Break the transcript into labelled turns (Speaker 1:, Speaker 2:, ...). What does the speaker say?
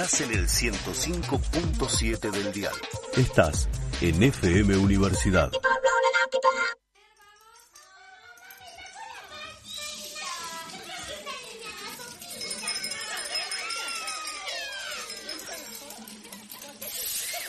Speaker 1: Estás en el 105.7 del dial.
Speaker 2: Estás en FM Universidad.